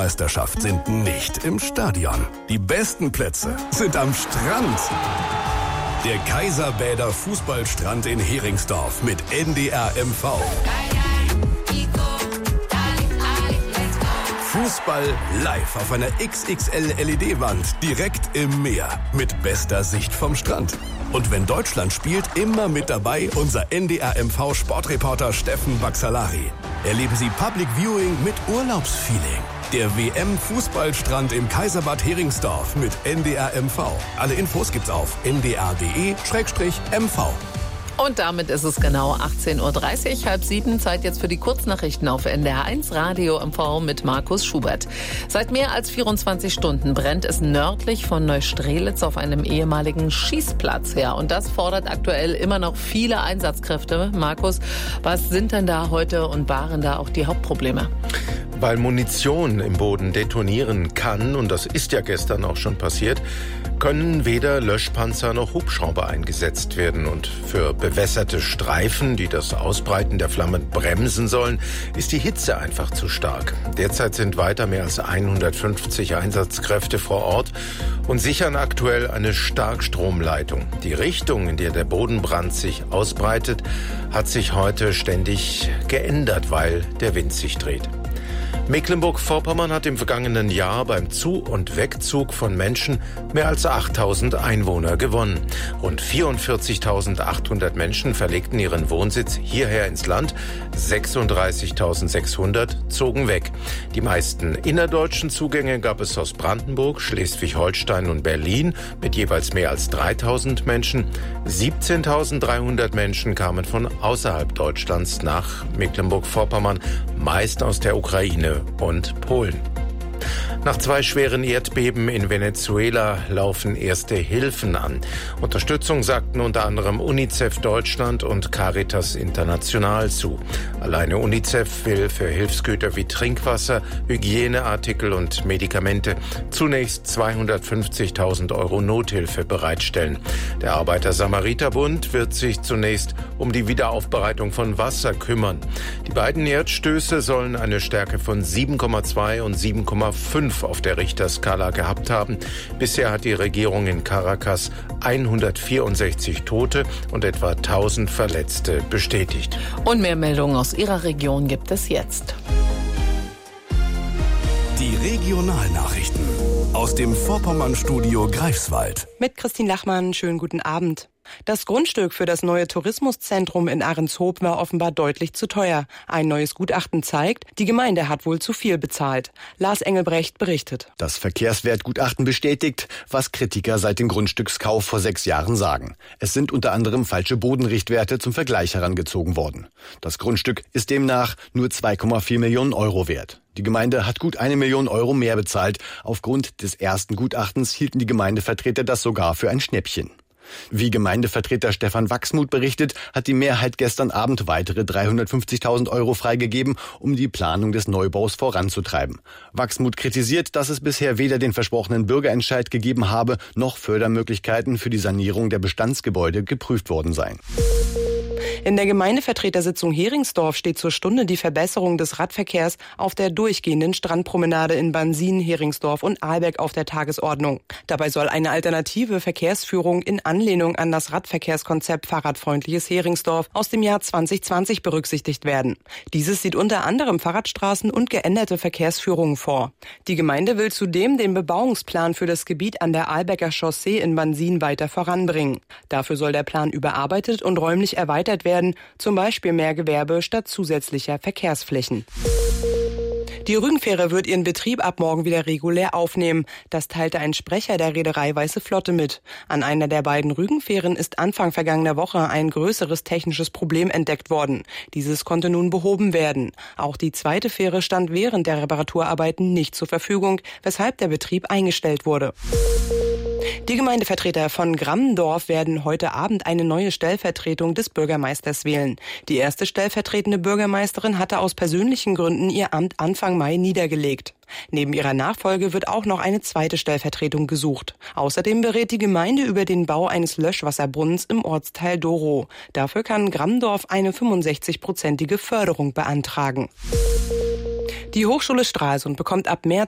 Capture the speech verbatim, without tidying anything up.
Meisterschaft sind nicht im Stadion. Die besten Plätze sind am Strand. Der Kaiserbäder Fußballstrand in Heringsdorf mit N D R M V. Fußball live auf einer X X L L E D-Wand direkt im Meer mit bester Sicht vom Strand. Und wenn Deutschland spielt, immer mit dabei unser N D R M V-Sportreporter Steffen Baxalari. Erleben Sie Public Viewing mit Urlaubsfeeling. Der W M-Fußballstrand im Kaiserbad Heringsdorf mit N D R M V. Alle Infos gibt's auf n d r punkt d e slash m v. Und damit ist es genau achtzehn Uhr dreißig, halb sieben. Zeit jetzt für die Kurznachrichten auf N D R eins Radio M V mit Markus Schubert. Seit mehr als vierundzwanzig Stunden brennt es nördlich von Neustrelitz auf einem ehemaligen Schießplatz. Ja, und das fordert aktuell immer noch viele Einsatzkräfte. Markus, was sind denn da heute und waren da auch die Hauptprobleme? Weil Munition im Boden detonieren kann, und das ist ja gestern auch schon passiert, können weder Löschpanzer noch Hubschrauber eingesetzt werden. Und für bewässerte Streifen, die das Ausbreiten der Flammen bremsen sollen, ist die Hitze einfach zu stark. Derzeit sind weiter mehr als hundertfünfzig Einsatzkräfte vor Ort und sichern aktuell eine Starkstromleitung. Die Richtung, in der der Bodenbrand sich ausbreitet, hat sich heute ständig geändert, weil der Wind sich dreht. Mecklenburg-Vorpommern hat im vergangenen Jahr beim Zu- und Wegzug von Menschen mehr als achttausend Einwohner gewonnen. Rund vierundvierzigtausendachthundert Menschen verlegten ihren Wohnsitz hierher ins Land, sechsunddreißigtausendsechshundert zogen weg. Die meisten innerdeutschen Zugänge gab es aus Brandenburg, Schleswig-Holstein und Berlin mit jeweils mehr als dreitausend Menschen. siebzehntausenddreihundert Menschen kamen von außerhalb Deutschlands nach Mecklenburg-Vorpommern, meist aus der Ukraine und Polen. Nach zwei schweren Erdbeben in Venezuela laufen erste Hilfen an. Unterstützung sagten unter anderem UNICEF Deutschland und Caritas International zu. Alleine UNICEF will für Hilfsgüter wie Trinkwasser, Hygieneartikel und Medikamente zunächst zweihundertfünfzigtausend Euro Nothilfe bereitstellen. Der Arbeiter-Samariter-Bund wird sich zunächst um die Wiederaufbereitung von Wasser kümmern. Die beiden Erdstöße sollen eine Stärke von sieben Komma zwei und sieben Komma fünf auf der Richterskala gehabt haben. Bisher hat die Regierung in Caracas hundertvierundsechzig Tote und etwa tausend Verletzte bestätigt. Und mehr Meldungen aus Ihrer Region gibt es jetzt. Die Regionalnachrichten aus dem Vorpommern-Studio Greifswald. Mit Christine Lachmann, schönen guten Abend. Das Grundstück für das neue Tourismuszentrum in Ahrenshoop war offenbar deutlich zu teuer. Ein neues Gutachten zeigt, die Gemeinde hat wohl zu viel bezahlt. Lars Engelbrecht berichtet. Das Verkehrswertgutachten bestätigt, was Kritiker seit dem Grundstückskauf vor sechs Jahren sagen. Es sind unter anderem falsche Bodenrichtwerte zum Vergleich herangezogen worden. Das Grundstück ist demnach nur zwei Komma vier Millionen Euro wert. Die Gemeinde hat gut eine Million Euro mehr bezahlt. Aufgrund des ersten Gutachtens hielten die Gemeindevertreter das sogar für ein Schnäppchen. Wie Gemeindevertreter Stefan Wachsmuth berichtet, hat die Mehrheit gestern Abend weitere dreihundertfünfzigtausend Euro freigegeben, um die Planung des Neubaus voranzutreiben. Wachsmuth kritisiert, dass es bisher weder den versprochenen Bürgerentscheid gegeben habe, noch Fördermöglichkeiten für die Sanierung der Bestandsgebäude geprüft worden seien. In der Gemeindevertretersitzung Heringsdorf steht zur Stunde die Verbesserung des Radverkehrs auf der durchgehenden Strandpromenade in Bansin, Heringsdorf und Ahlbeck auf der Tagesordnung. Dabei soll eine alternative Verkehrsführung in Anlehnung an das Radverkehrskonzept Fahrradfreundliches Heringsdorf aus dem Jahr zwanzig zwanzig berücksichtigt werden. Dieses sieht unter anderem Fahrradstraßen und geänderte Verkehrsführungen vor. Die Gemeinde will zudem den Bebauungsplan für das Gebiet an der Ahlbecker Chaussee in Bansin weiter voranbringen. Dafür soll der Plan überarbeitet und räumlich erweitert werden, zum Beispiel mehr Gewerbe statt zusätzlicher Verkehrsflächen. Die Rügenfähre wird ihren Betrieb ab morgen wieder regulär aufnehmen. Das teilte ein Sprecher der Reederei Weiße Flotte mit. An einer der beiden Rügenfähren ist Anfang vergangener Woche ein größeres technisches Problem entdeckt worden. Dieses konnte nun behoben werden. Auch die zweite Fähre stand während der Reparaturarbeiten nicht zur Verfügung, weshalb der Betrieb eingestellt wurde. Die Gemeindevertreter von Grammendorf werden heute Abend eine neue Stellvertretung des Bürgermeisters wählen. Die erste stellvertretende Bürgermeisterin hatte aus persönlichen Gründen ihr Amt Anfang Mai niedergelegt. Neben ihrer Nachfolge wird auch noch eine zweite Stellvertretung gesucht. Außerdem berät die Gemeinde über den Bau eines Löschwasserbrunnens im Ortsteil Dorow. Dafür kann Grammendorf eine fünfundsechzig-prozentige Förderung beantragen. Die Hochschule Stralsund bekommt ab März